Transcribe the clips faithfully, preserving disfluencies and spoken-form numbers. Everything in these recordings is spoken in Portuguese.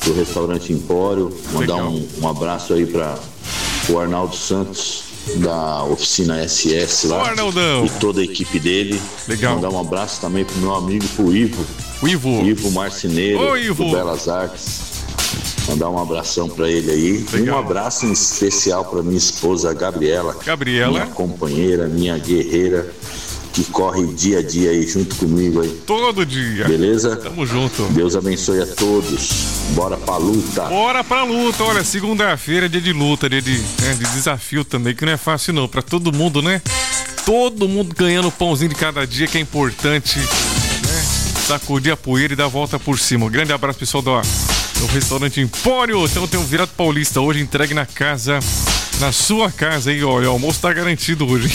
do Restaurante Empório. Mandar um, um abraço aí para o Arnaldo Santos, da oficina S S lá. Ô, Arnaldão. E toda a equipe dele. Legal. Mandar um abraço também pro meu amigo, pro Ivo. O Ivo. Ivo Marceneiro, Ô, Ivo. do Belas Artes. Mandar um abração pra ele aí. Legal. Um abraço em especial pra minha esposa Gabriela. Gabriela. Minha companheira, minha guerreira, que corre dia a dia aí junto comigo aí. Todo dia. Beleza? Tamo junto. Deus abençoe a todos. Bora pra luta. Bora pra luta. Olha, segunda-feira é dia de luta, dia de, né, de desafio também, que não é fácil não. Pra todo mundo, né? Todo mundo ganhando o pãozinho de cada dia, que é importante, né? Sacudir a poeira e dar a volta por cima. Um grande abraço, pessoal do, do Restaurante Empório. Então tem um Virado Paulista hoje, entregue na casa, na sua casa aí, olha. O almoço tá garantido hoje.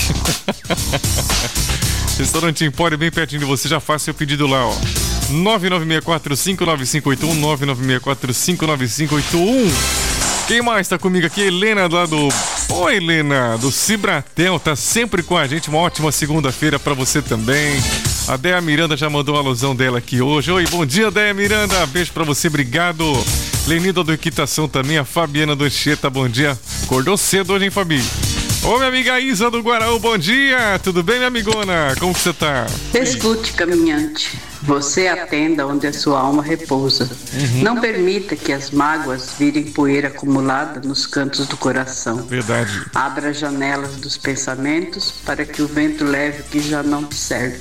Restaurante Empório, bem pertinho de você, já faça seu pedido lá, ó. nove nove seis quatro cinco nove cinco oito um, nove nove seis quatro cinco nove cinco oito um. Quem mais tá comigo aqui? Helena lá do... Oi, Helena, do Cibratel, tá sempre com a gente. Uma ótima segunda-feira pra você também. A Déia Miranda já mandou uma alusão dela aqui hoje. Oi, bom dia, Déia Miranda. Beijo pra você, obrigado. Lenilda do Equitação também, a Fabiana do Anchieta, bom dia. Acordou cedo hoje, hein, Fabi? Ô, minha amiga Isa do Guaraú, bom dia! Tudo bem, minha amigona? Como que você tá? Escute, caminhante. Você atenda onde a sua alma repousa. Uhum. Não permita que as mágoas virem poeira acumulada nos cantos do coração. Verdade. Abra as janelas dos pensamentos para que o vento leve o que já não te serve.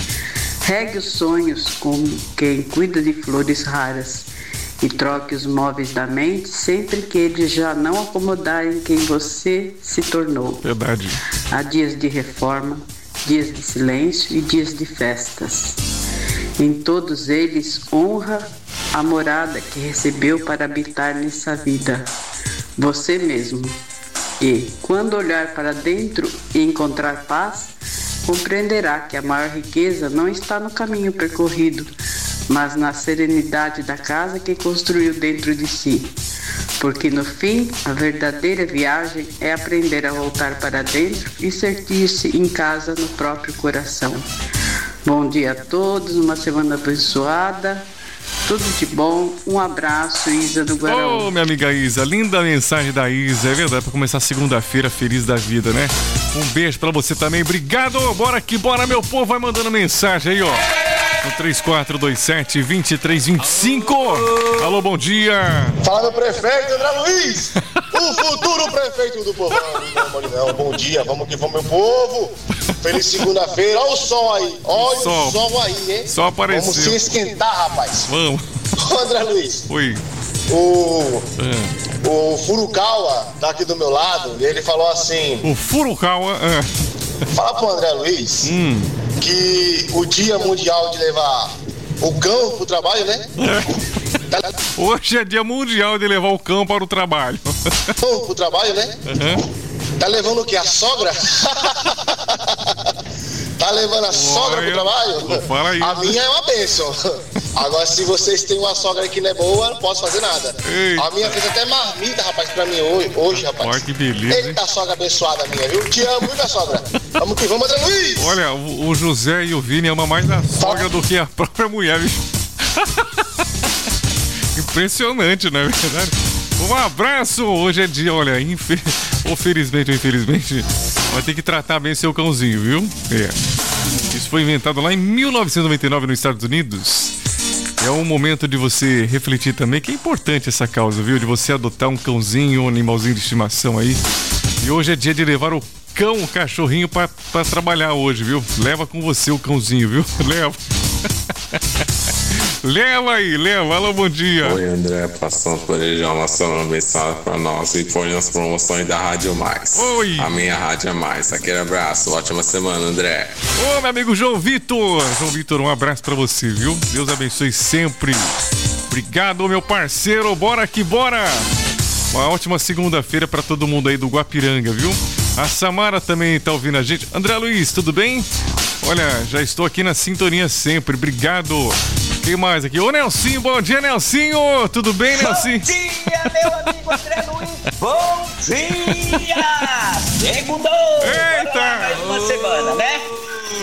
Regue os sonhos como quem cuida de flores raras. E troque os móveis da mente sempre que eles já não acomodarem quem você se tornou. Verdade. Há dias de reforma, dias de silêncio e dias de festas. Em todos eles, honra a morada que recebeu para habitar nessa vida. Você mesmo. E, quando olhar para dentro e encontrar paz, compreenderá que a maior riqueza não está no caminho percorrido, mas na serenidade da casa que construiu dentro de si. Porque no fim, a verdadeira viagem é aprender a voltar para dentro e sentir-se em casa no próprio coração. Bom dia a todos, uma semana abençoada, tudo de bom, um abraço, Isa do Guaraú. Ô, oh, minha amiga Isa, linda mensagem da Isa, é verdade, para começar segunda-feira feliz da vida, né? Um beijo pra você também, obrigado, bora que bora, meu povo, vai mandando mensagem aí, ó. No três quatro dois sete, dois três dois cinco. Alô, bom dia. Fala, meu prefeito, André Luiz. O futuro prefeito do povo. Não, não, não, bom dia, vamos que vamos, meu povo. Feliz segunda-feira. Olha o sol aí. Olha sol. o sol aí, hein? Só apareceu. Vamos se esquentar, rapaz. Vamos. Ô, André Luiz. Oi. O... É. O Furukawa tá aqui do meu lado e ele falou assim... O Furukawa... É. Fala pro André Luiz... Hum. Que o dia mundial de levar o cão pro trabalho, né? É. Tá... Hoje é dia mundial de levar o cão para o trabalho. Cão pro trabalho, né? Uhum. Tá levando o quê? A sogra? Tá levando a Olha, sogra pro trabalho? Fala aí. A minha é uma bênção. Agora, se vocês têm uma sogra que não é boa, não posso fazer nada. Eita. A minha fez até marmita, rapaz, pra mim hoje, hoje rapaz. Olha que beleza. Eita, sogra abençoada minha, viu? Te amo, viu, minha sogra? Vamos que vamos, André Luiz! Olha, o, o José e o Vini amam mais a sogra Fala. do que a própria mulher, viu? Impressionante, não é verdade? Um abraço! Hoje é dia, olha, infel... infelizmente ou infelizmente, vai ter que tratar bem seu cãozinho, viu? É. Isso foi inventado lá em mil novecentos e noventa e nove nos Estados Unidos. É um momento de você refletir também que é importante essa causa, viu? De você adotar um cãozinho, um animalzinho de estimação aí. E hoje é dia de levar o cão, o cachorrinho pra, pra trabalhar hoje, viu? Leva com você o cãozinho, viu? Leva. Leva aí, leva. Alô, bom dia. Oi, André, passando por aí já uma semana abençoada pra nós e foi nas promoções da Rádio Mais. Oi. A minha Rádio é Mais. Aquele abraço, ótima semana, André. Ô, meu amigo João Vitor. João Vitor, um abraço pra você, viu? Deus abençoe sempre. Obrigado, meu parceiro. Bora que bora. Uma ótima segunda-feira pra todo mundo aí do Guapiranga, viu? A Samara também tá ouvindo a gente. André Luiz, tudo bem? Olha, já estou aqui na sintonia sempre. Obrigado. Quem mais aqui? Ô, Nelsinho, bom dia, Nelsinho! Tudo bem, Nelsinho? Bom dia, meu amigo André Luiz! Bom dia! Segundou! Eita! Mais uma semana, né?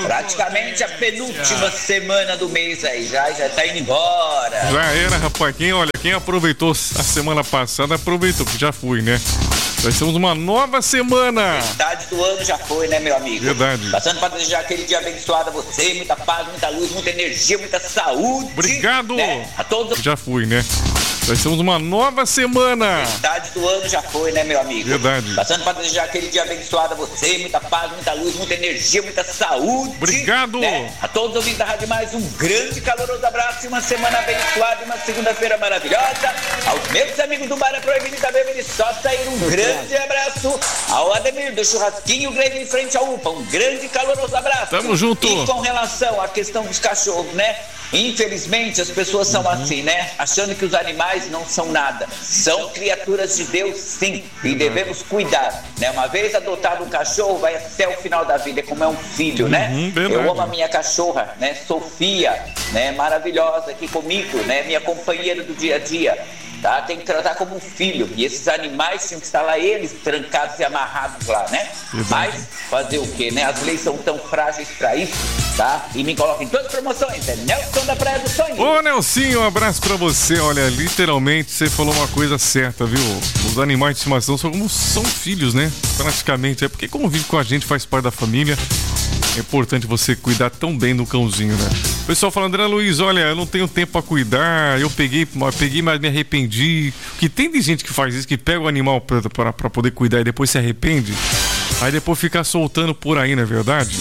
Praticamente a penúltima semana do mês aí, já, já tá indo embora. Já era, rapaz. Quem, olha, quem aproveitou a semana passada, aproveitou, que já fui, né? Nós temos uma nova semana. Metade do ano já foi, né, meu amigo? Verdade. Passando para desejar aquele dia abençoado a você, muita paz, muita luz, muita energia, muita saúde. Obrigado. Né? A todos. Já fui, né? Nós temos uma nova semana. Metade do ano já foi, né, meu amigo? Verdade. Passando para desejar aquele dia abençoado a você, muita paz, muita luz, muita energia, muita saúde. Obrigado. Né? A todos os ouvintes da Rádio Mais, um grande caloroso abraço e uma semana abençoada e uma segunda-feira maravilhosa. Aos meus amigos do Bar Proibido e também me só sair um grande abraço. Ao Ademir do Churrasquinho Grande em frente ao U P A, um grande caloroso abraço. Tamo junto. E com relação à questão dos cachorros, né? Infelizmente as pessoas são uhum. assim, né? Achando que os animais não são nada. São criaturas de Deus, sim. E uhum. devemos cuidar, né? Uma vez adotado um cachorro, vai até o final da vida, é como é um filho, né? Uhum, eu amo a minha cachorra, né? Sofia, né? Maravilhosa aqui comigo, né? Minha companheira do dia a dia. Tá? Tem que tratar como um filho. E esses animais tinham que estar lá, eles trancados e amarrados lá, né? Exato. Mas fazer o quê, né? As leis são tão frágeis pra isso, tá? E me colocam em todas as promoções. É Nelson da Praia do Sonho. Ô, Nelsinho, um abraço pra você. Olha, literalmente você falou uma coisa certa, viu? Os animais de estimação são como são filhos, né? Praticamente. É porque convive com a gente, faz parte da família. É importante você cuidar tão bem do cãozinho, né? O pessoal fala, André Luiz, olha, eu não tenho tempo pra cuidar, eu peguei, peguei, mas me arrependi. Porque tem de gente que faz isso, que pega o animal pra, pra, pra poder cuidar e depois se arrepende. Aí depois fica soltando por aí, não é verdade?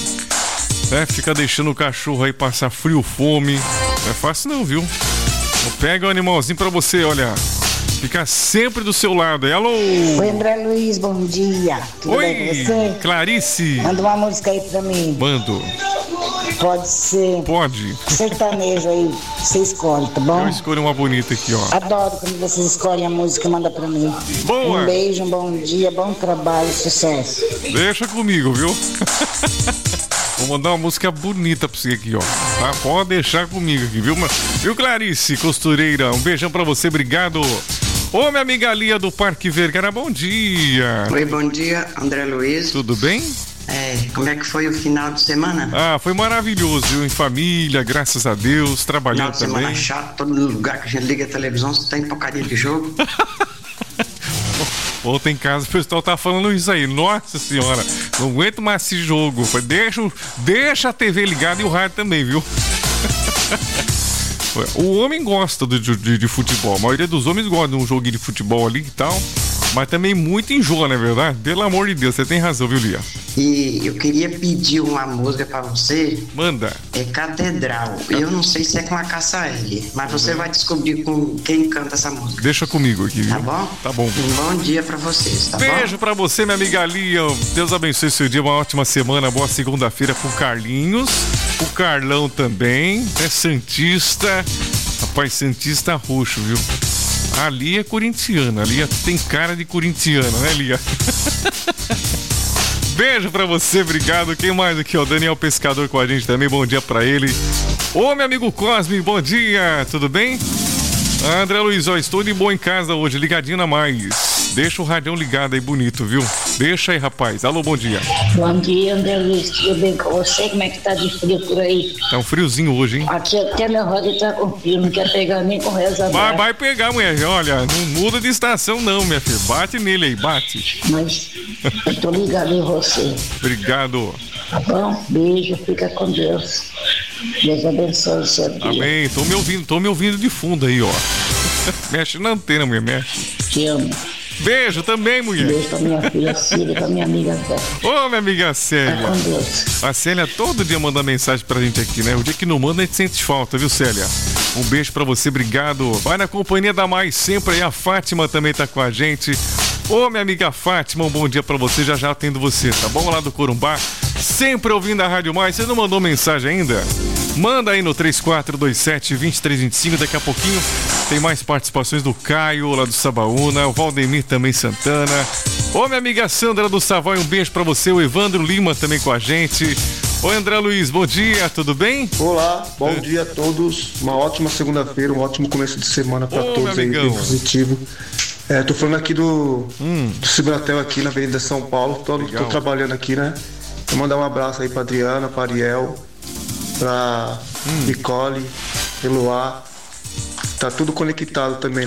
É, fica deixando o cachorro aí passar frio, fome. Não é fácil não, viu? Então pega o animalzinho pra você, olha... Fica sempre do seu lado. Alô? Oi, André Luiz, bom dia. Tudo Oi, bem com você? Clarice. Manda uma música aí pra mim. Mando. Pode ser. Pode. Sertanejo aí, você escolhe, tá bom? Eu escolho uma bonita aqui, ó. Adoro quando vocês escolhem a música e manda pra mim. Boa. Um beijo, um bom dia, bom trabalho, sucesso. Deixa comigo, viu? Vou mandar uma música bonita pra você aqui, ó. Tá? Pode deixar comigo aqui, viu? Viu, Clarice, costureira? Um beijão pra você, obrigado. Ô, minha amiga Lia do Parque Vergara, bom dia. Oi, bom dia, André Luiz. Tudo bem? É, como é que foi o final de semana? Ah, foi maravilhoso, viu? Em família, graças a Deus, trabalhando também. Final de semana chato, todo lugar que a gente liga a televisão, só tem porcaria de jogo. Ontem em casa o pessoal tá falando isso aí. Nossa senhora, não aguento mais esse jogo. Deixa, deixa a T V ligada e o rádio também, viu? O homem gosta de, de, de futebol. A maioria dos homens gosta de um joguinho de futebol ali e tal. Mas também muito enjoa, não é verdade? Pelo amor de Deus, você tem razão, viu, Lia? E eu queria pedir uma música pra você. Manda. É Catedral. Eu não sei se é com a Cassaele, mas você vai descobrir com quem canta essa música. Deixa comigo aqui, viu? Tá bom? Tá bom. Um bom dia pra vocês, tá Beijo bom? Beijo pra você, minha amiga Lia. Deus abençoe seu dia, uma ótima semana, boa segunda-feira pro Carlinhos. O Carlão também, é santista. Rapaz, santista roxo, viu? A Lia é corintiana, a Lia tem cara de corintiana, né, Lia? Beijo pra você, obrigado. Quem mais aqui, ó? Daniel Pescador com a gente também, bom dia pra ele. Ô, meu amigo Cosme, bom dia, tudo bem? André Luiz, ó, estou de boa em casa hoje, ligadinho na mais. Deixa o radião ligado aí, bonito, viu? Deixa aí, rapaz. Alô, bom dia. Bom dia, André Luiz, tudo bem com você? Como é que tá de frio por aí? Tá um friozinho hoje, hein? Aqui até meu rádio tá com frio, não quer pegar nem com reza. Vai, vai pegar, mulher. Olha, não muda de estação não, minha filha. Bate nele aí, bate. Mas eu tô ligado em você. Obrigado. Tá bom? Beijo, fica com Deus. Deus abençoe o seu dia. Amém. Tô me ouvindo, tô me ouvindo de fundo aí, ó. Mexe na antena, mulher, mexe. Te amo. Beijo também, mulher. Beijo pra minha filha Cília e pra minha amiga Célia. Ô, minha amiga Célia. Tá com Deus. A Célia todo dia manda mensagem pra gente aqui, né? O dia que não manda, a gente sente falta, viu, Célia? Um beijo pra você, obrigado. Vai na companhia da Mais sempre aí. A Fátima também tá com a gente. Ô, minha amiga Fátima, um bom dia pra você. Já já atendo você, tá bom? Lá do Corumbá. Sempre ouvindo a Rádio Mais. Você não mandou mensagem ainda? Manda aí no três quatro dois sete, dois três dois cinco. Daqui a pouquinho tem mais participações do Caio, lá do Sabaúna. O Valdemir também, Santana. Ô, minha amiga Sandra do Savoy, um beijo pra você. O Evandro Lima também com a gente. Oi, André Luiz, bom dia, tudo bem? Olá, bom é. dia a todos. Uma ótima segunda-feira, um ótimo começo de semana pra Ô, todos aí, bem positivo. É, tô falando aqui do, hum. do Cibratel aqui na Avenida São Paulo. Tô, tô trabalhando aqui, né? Vou mandar um abraço aí pra Adriana, pra Ariel, pra hum. Nicole, Eloá. Tá tudo conectado também